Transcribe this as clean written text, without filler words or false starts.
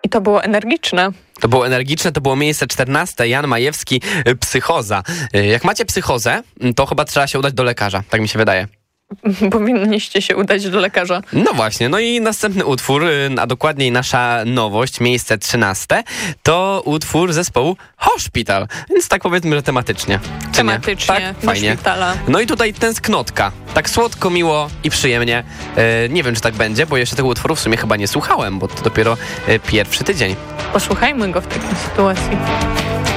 I to było energiczne. To było energiczne, to było miejsce 14. Jan Majewski, Psychoza. Jak macie psychozę, to chyba trzeba się udać do lekarza, tak mi się wydaje. Powinniście się udać do lekarza. No właśnie, no i następny utwór, a dokładniej nasza nowość, miejsce 13, to utwór zespołu Hospital, więc tak powiedzmy, że tematycznie. Tematycznie, tak? Fajnie. Szpitala. No i tutaj tęsknotka, tak słodko, miło i przyjemnie. Nie wiem, czy tak będzie, bo jeszcze tego utworu w sumie chyba nie słuchałem, bo to dopiero pierwszy tydzień. Posłuchajmy go w takiej sytuacji.